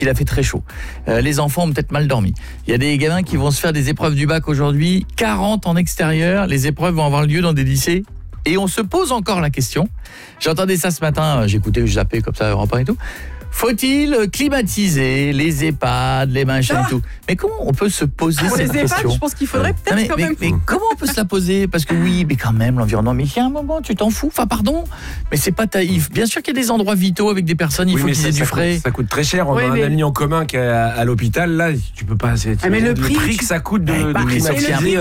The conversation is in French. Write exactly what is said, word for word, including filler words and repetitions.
Il a fait très chaud. Euh, les enfants ont peut-être mal dormi. Il y a des gamins qui vont se faire des épreuves du bac aujourd'hui, quarante en extérieur. Les épreuves vont avoir lieu dans des lycées. Et on se pose encore la question. J'entendais ça ce matin, j'écoutais, je zappais comme ça, Europe un et tout. Faut-il climatiser les EHPAD, les machins ah et tout? Mais comment on peut se poser Pour cette les question? EHPAD, je pense qu'il faudrait peut-être mais, quand mais, même. mais comment on peut se la poser? Parce que oui, mais quand même, l'environnement, mais il y a un moment, tu t'en fous. Enfin, pardon, mais c'est pas taïf. Bien sûr qu'il y a des endroits vitaux avec des personnes, il oui, faut qu'ils aient du ça frais. Coûte, ça coûte très cher. On oui, a mais... un ami en commun qui est à, à l'hôpital, là, tu peux pas... Ah, mais le prix, prix que ça coûte de, bah, de mais climatiser.